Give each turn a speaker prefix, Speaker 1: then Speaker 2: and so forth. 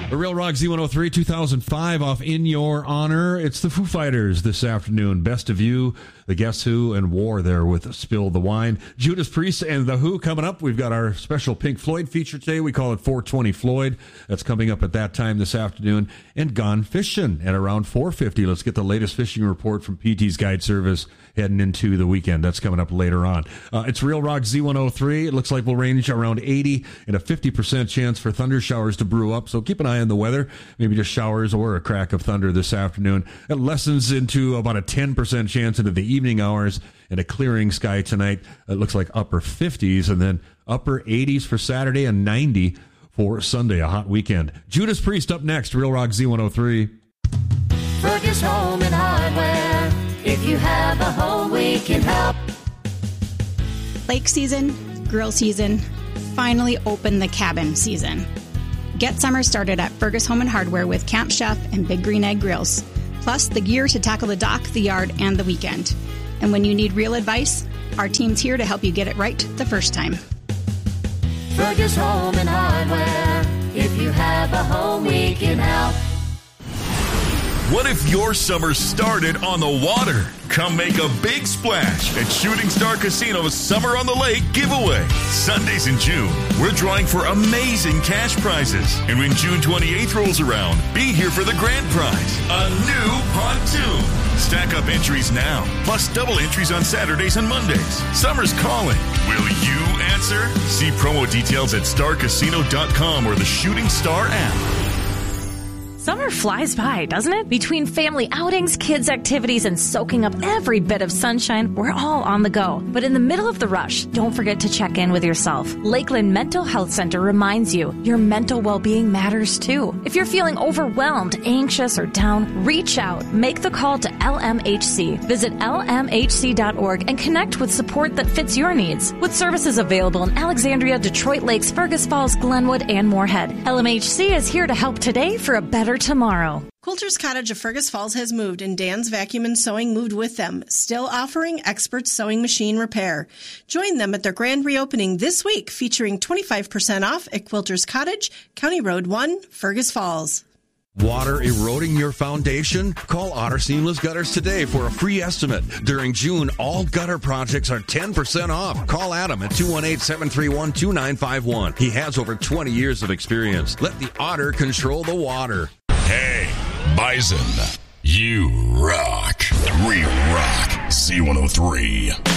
Speaker 1: The Real Rock Z103 2005 off In Your Honor. It's the Foo Fighters this afternoon. Best of You, the Guess Who, and War there with Spill the Wine. Judas Priest and The Who coming up. We've got our special Pink Floyd feature today. We call it 420 Floyd. That's coming up at that time this afternoon. And Gone Fishing at around 4:50. Let's get the latest fishing report from PT's Guide Service heading into the weekend. That's coming up later on. It's Real Rock Z103. It looks like we'll range around 80 and a 50% chance for thunder showers to brew up. So keep an eye on the weather. Maybe just showers or a crack of thunder this afternoon. It lessens into about a 10% chance into the evening hours and a clearing sky tonight. It looks like upper 50s and then upper 80s for Saturday and 90 for Sunday. A hot weekend. Judas Priest up next. Real Rock Z103.
Speaker 2: Fergus Home and Hardware. If you have a home, we can help.
Speaker 3: Lake season, grill season, finally open the cabin season. Get summer started at Fergus Home and Hardware with Camp Chef and Big Green Egg grills, plus the gear to tackle the dock, the yard, and the weekend. And when you need real advice, our team's here to help you get it right the first time.
Speaker 2: Fergus Home and Hardware. If you have a home, we can help.
Speaker 4: What if your summer started on the water? Come make a big splash at Shooting Star Casino's Summer on the Lake giveaway. Sundays in June, we're drawing for amazing cash prizes. And when June 28th rolls around, be here for the grand prize, a new pontoon. Stack up entries now, plus double entries on Saturdays and Mondays. Summer's calling. Will you answer? See promo details at starcasino.com or the Shooting Star app.
Speaker 5: Summer flies by, doesn't it? Between family outings, kids' activities, and soaking up every bit of sunshine, we're all on the go. But in the middle of the rush, don't forget to check in with yourself. Lakeland Mental Health Center reminds you your mental well-being matters too. If you're feeling overwhelmed, anxious, or down, reach out. Make the call to LMHC. Visit lmhc.org and connect with support that fits your needs. With services available in Alexandria, Detroit Lakes, Fergus Falls, Glenwood, and Moorhead. LMHC is here to help today for a better tomorrow.
Speaker 6: Coulter's Cottage of Fergus Falls has moved, and Dan's Vacuum and Sewing moved with them, still offering expert sewing machine repair. Join them at their grand reopening this week, featuring 25% off at Quilter's Cottage, County Road 1, Fergus Falls.
Speaker 1: Water eroding your foundation? Call Otter Seamless Gutters today for a free estimate. During June, all gutter projects are 10% off. Call Adam at 218-731-2951. He has over 20 years of experience. Let the Otter control the water.
Speaker 4: Hey, Bison, you rock. Real Rock Z103.